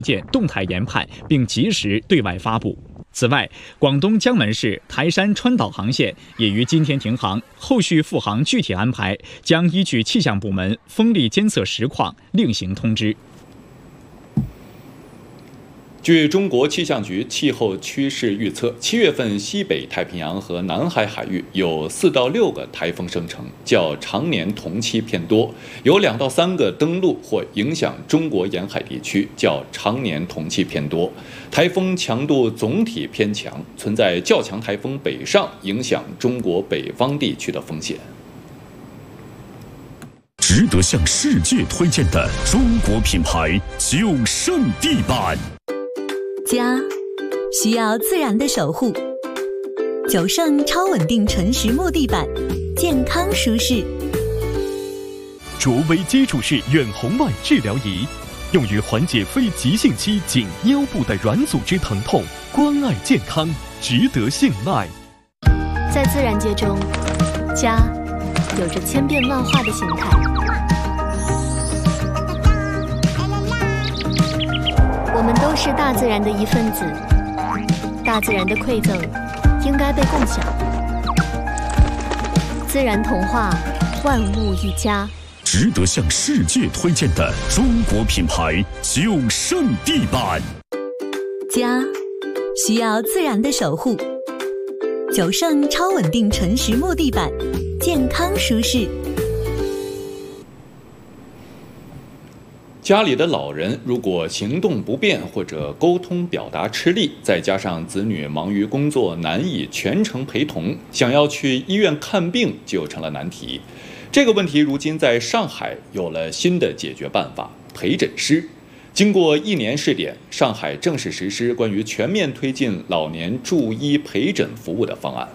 见动态研判，并及时对外发布。此外，广东江门市台山川岛航线也于今天停航，后续复航具体安排将依据气象部门风力监测实况另行通知。 据中国气象局气候趋势预测，7月份西北太平洋和南海海域有4到6个台风生成，较常年同期偏多；有2到3个登陆或影响中国沿海地区，较常年同期偏多。台风强度总体偏强，存在较强台风北上影响中国北方地区的风险。 值得向世界推荐的中国品牌9胜地板。 家需要自然的守护，9胜超稳定纯实木地板，健康舒适。 卓威接触式远红外治疗仪，用于缓解非急性期颈腰部的软组织疼痛，关爱健康，值得信赖。 在自然界中，家有着千变万化的形态。我们都是大自然的一份子，大自然的馈赠应该被共享。自然童话，万物一家。 值得向世界推荐的中国品牌9胜地板。 家需要自然的守护，9胜超稳定纯实木地板，健康舒适。 家里的老人如果行动不便或者沟通表达吃力，再加上子女忙于工作难以全程陪同，想要去医院看病就成了难题。这个问题如今在上海有了新的解决办法——陪诊师。经过1年试点，上海正式实施关于全面推进老年助医陪诊服务的方案。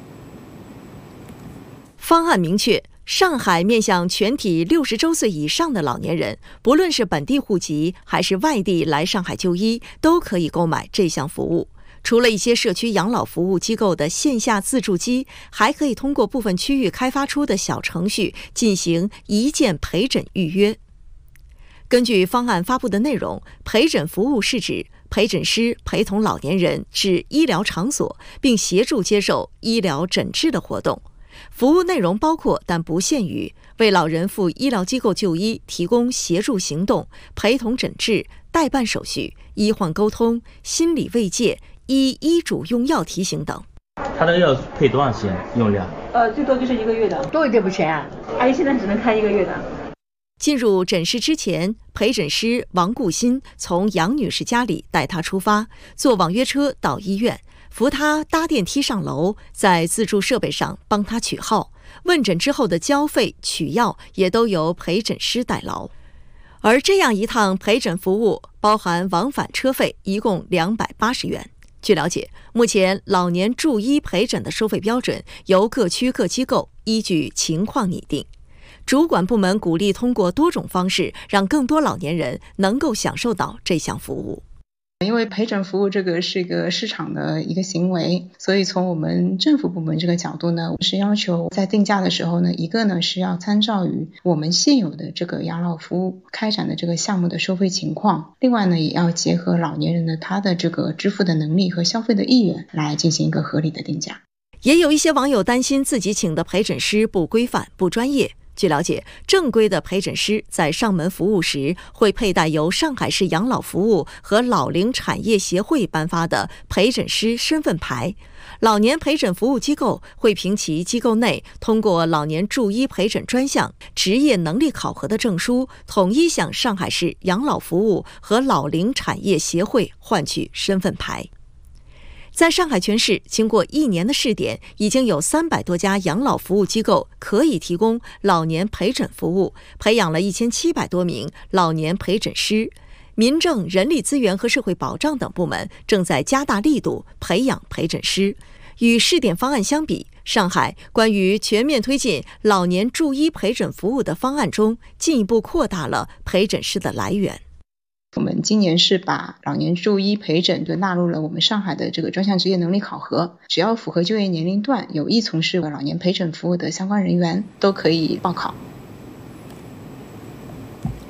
方案明确，上海面向全体60周岁以上的老年人，不论是本地户籍还是外地来上海就医，都可以购买这项服务。除了一些社区养老服务机构的线下自助机，还可以通过部分区域开发出的小程序进行一键陪诊预约。根据方案发布的内容，陪诊服务是指陪诊师陪同老年人至医疗场所，并协助接受医疗诊治的活动。服务内容包括但不限于为老人赴医疗机构就医提供协助行动、陪同诊治、代办手续、医患沟通、心理慰藉、依医嘱用药提醒等。 他的药配多长时间用量？ 最多就是1个月的。多一点不行啊？阿姨现在只能开1个月的。 进入诊室之前，陪诊师王顾新从杨女士家里带她出发，坐网约车到医院，扶她搭电梯上楼，在自助设备上帮她取号。问诊之后的交费、取药也都由陪诊师代劳。而这样一趟陪诊服务包含往返车费，一共280元。据了解，目前老年助医陪诊的收费标准由各区各机构依据情况拟定。主管部门鼓励通过多种方式，让更多老年人能够享受到这项服务。 因为陪诊服务这个是一个市场的一个行为，所以从我们政府部门这个角度呢，是要求在定价的时候呢，一个呢是要参照于我们现有的这个养老服务开展的这个项目的收费情况，另外呢也要结合老年人的他的这个支付的能力和消费的意愿来进行一个合理的定价。 也有一些网友担心自己请的陪诊师不规范、不专业。据了解，正规的陪诊师在上门服务时会佩戴由上海市养老服务和老龄产业协会颁发的陪诊师身份牌。老年陪诊服务机构会凭其机构内通过老年助医陪诊专项职业能力考核的证书，统一向上海市养老服务和老龄产业协会换取身份牌。在上海全市，经过1年的试点，已经有300多家养老服务机构可以提供老年陪诊服务，培养了1700多名老年陪诊师。民政、人力资源和社会保障等部门正在加大力度培养陪诊师。与试点方案相比，上海关于全面推进老年助医陪诊服务的方案中，进一步扩大了陪诊师的来源。 我们今年是把老年助医陪诊就纳入了我们上海的这个专项职业能力考核，只要符合就业年龄段，有意从事老年陪诊服务的相关人员都可以报考。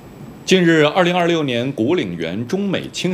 近日，2026年古岭园中美青